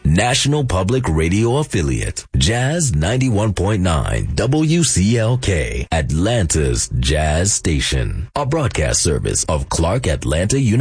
National Public Radio affiliate, Jazz 91.9 WCLK, Atlanta's Jazz Station. A broadcast service of Clark Atlanta University.